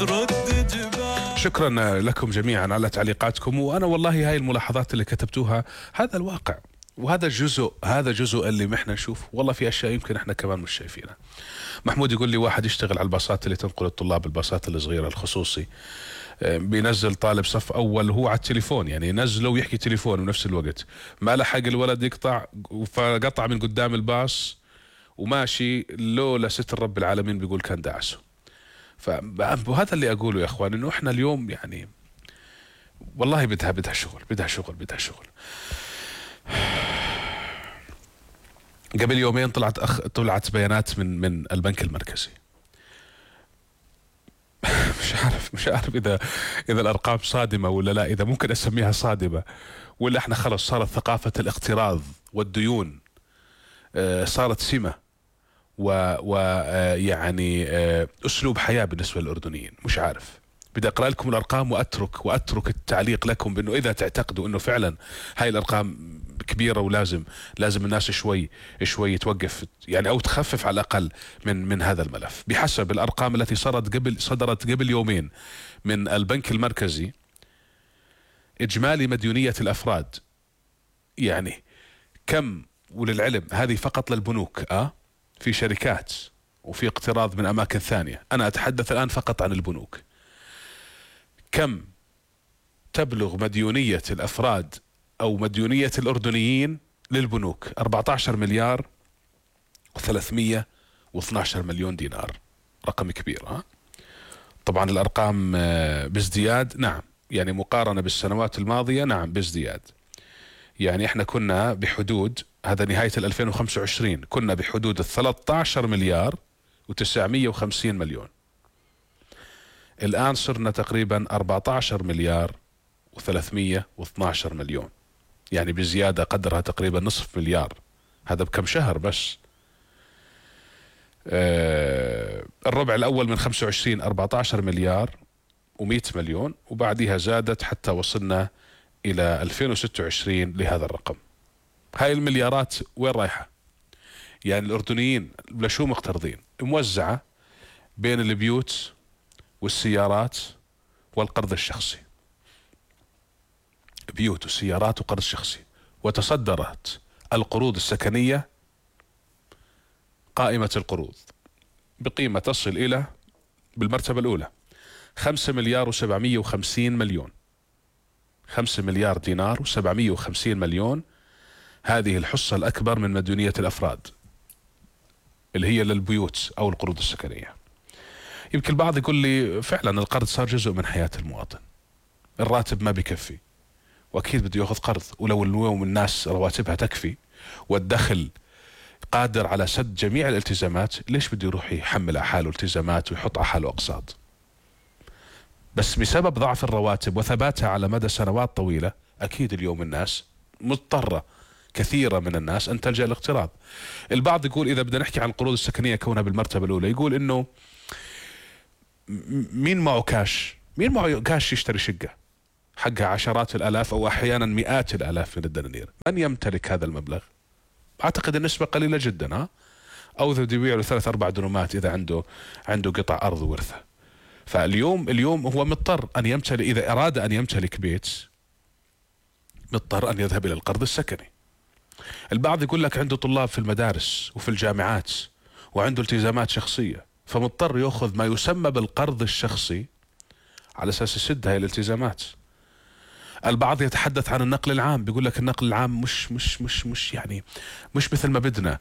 شكرا لكم جميعا على تعليقاتكم. وأنا والله هاي الملاحظات اللي كتبتوها هذا الواقع، وهذا جزء اللي احنا نشوف والله في أشياء يمكن احنا كمان مش شايفينها. محمود يقول لي واحد يشتغل على الباصات اللي تنقل الطلاب، الباصات الصغيرة الخصوصي، بينزل طالب صف أول هو على التليفون، يعني ينزله ويحكي تليفون بنفس الوقت، ما لحق الولد يقطع فقطع من قدام الباص وماشي، لولا ستر رب العالمين بيقول كان دعسه. فهذا اللي أقوله يا أخوان، إنه إحنا اليوم يعني والله بدها شغل. قبل يومين طلعت بيانات من البنك المركزي. مش عارف اذا الارقام صادمه ولا لا، اذا ممكن اسميها صادمه ولا احنا خلص صارت ثقافه الاقتراض والديون صارت سمه ويعني اسلوب حياه بالنسبه للاردنيين. مش عارف، بدي اقرا لكم الارقام واترك التعليق لكم بانه اذا تعتقدوا انه فعلا هاي الارقام كبيره ولازم الناس شوي توقف يعني او تخفف على الاقل من هذا الملف. بحسب الارقام التي صدرت قبل يومين من البنك المركزي، اجمالي مديونيه الافراد يعني كم، وللعلم هذه فقط للبنوك، في شركات وفي اقتراض من اماكن ثانيه، انا اتحدث الان فقط عن البنوك. كم تبلغ مديونية الأفراد أو مديونية الأردنيين للبنوك؟ 14 مليار و312 مليون دينار. رقم كبير. طبعا الأرقام بازدياد، نعم، يعني مقارنة بالسنوات الماضية، نعم بازدياد. يعني احنا كنا بحدود، هذا نهاية 2025، كنا بحدود 13 مليار و950 مليون. الآن صرنا تقريبا 14 مليار و312 مليون، يعني بزيادة قدرها تقريبا نصف مليار. هذا بكم شهر بس. الربع الأول من 25 14 مليار و100 مليون، وبعدها زادت حتى وصلنا إلى 2026 لهذا الرقم. هاي المليارات وين رايحة؟ يعني الأردنيين لشو مقترضين؟ موزعة بين البيوت والسيارات والقرض الشخصي. بيوت وسيارات وقرض شخصي. وتصدرت القروض السكنية قائمة القروض بقيمة تصل إلى بالمرتبة الأولى 5 مليار و750 مليون. 5 مليار دينار و750 مليون. هذه الحصة الأكبر من مديونية الأفراد اللي هي للبيوت أو القروض السكنية. يمكن البعض يقول لي فعلا القرض صار جزء من حياة المواطن، الراتب ما بكفي واكيد بده ياخذ قرض، ولو اليوم الناس رواتبها تكفي والدخل قادر على سد جميع الالتزامات، ليش بده يروح يحمل على حاله التزامات ويحط على حاله اقساط؟ بس بسبب ضعف الرواتب وثباتها على مدى سنوات طويلة، اكيد اليوم الناس مضطرة، كثيرة من الناس ان تلجأ الاقتراض. البعض يقول اذا بدنا نحكي عن القروض السكنية كونها بالمرتبة الاولى، يقول انه مين معه كاش يشتري شقة حقها عشرات الآلاف أو أحيانا مئات الآلاف من الدنانير؟ من يمتلك هذا المبلغ؟ أعتقد النسبة قليلة جدا. أو إذا بده يبيع له 3-4 دنومات إذا عنده قطع أرض ورثة. فاليوم هو مضطر أن يمتلك، إذا أراد أن يمتلك بيت مضطر أن يذهب إلى القرض السكني. البعض يقول لك عنده طلاب في المدارس وفي الجامعات وعنده التزامات شخصية، فمضطر يأخذ ما يسمى بالقرض الشخصي على أساس يسد هاي الالتزامات. البعض يتحدث عن النقل العام، بيقول لك النقل العام مش يعني مش مثل ما بدنا،